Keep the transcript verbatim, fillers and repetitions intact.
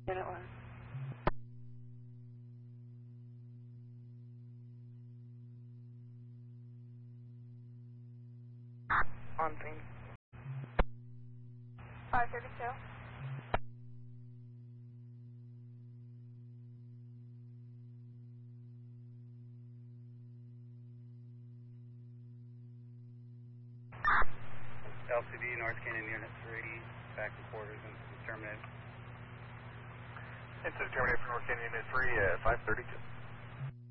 Unit one. On scene. five thirty-two. L C D, North Canyon Unit three, back to quarters and terminated. Into terminated for North Canyon Unit three at five thirty-two.